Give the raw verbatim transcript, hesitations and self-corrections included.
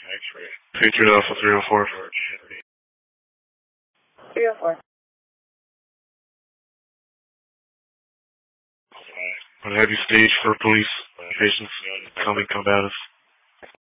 Patriot Alpha three oh four. three oh four. I'm going to have you staged for police. Patients coming combative.